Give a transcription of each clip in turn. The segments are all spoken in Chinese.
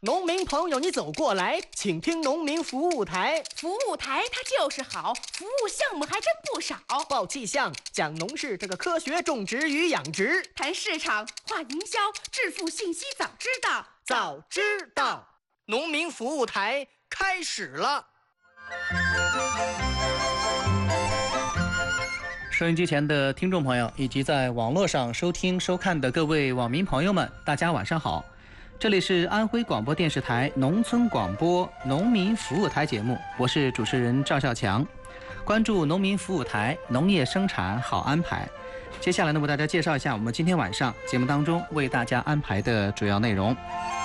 农民朋友，你走过来，请听农民服务台。 服务台它就是好，服务项目还真不少。 报气象，讲农事这个科学种植与养殖， 谈市场，话营销，致富信息早知道， 早知道。农民服务台开始了。 收音机前的听众朋友，以及在网络上收听收看的各位网民朋友们，大家晚上好。这里是安徽广播电视台农村广播农民服务台节目，我是主持人赵孝强。关注农民服务台，农业生产好安排。接下来呢，为大家介绍一下我们今天晚上节目当中为大家安排的主要内容。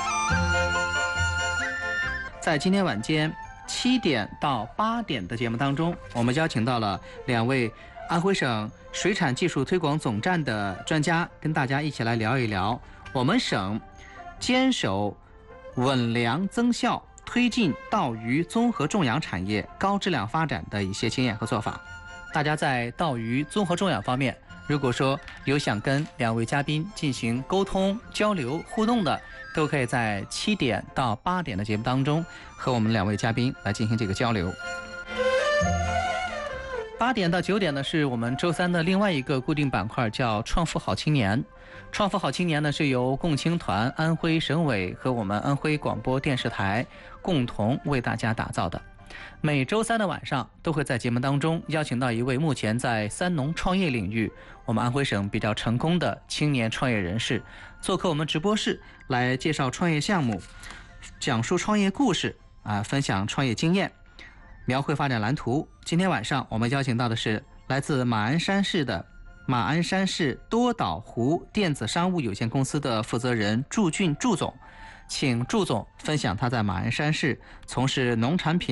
在今天晚间7点到8点的节目当中，我们邀请到了2位安徽省水产技术推广总站的专家，跟大家一起来聊一聊我们省坚守稳良增效，推进稻鱼综合种养产业高质量发展的一些经验和做法。大家在稻鱼综合种养方面，如果说有想跟2位嘉宾进行沟通、交流、互动的，都可以在7点到8点的节目当中和我们2位嘉宾来进行这个交流。8点到9点呢，是我们周三的另外一个固定板块，叫创富好青年。创富好青年呢，是由共青团、安徽省委和我们安徽广播电视台共同为大家打造的。每周三的晚上都会在节目当中邀请到一位目前在三农创业领域我们安徽省比较成功的青年创业人士，做客我们直播室来介绍创业项目，讲述创业故事分享创业经验，描绘发展蓝图。今天晚上我们邀请到的是来自马鞍山市多岛湖电子商务有限公司的负责人祝俊祝总，请祝总分享他在马鞍山市从事农产品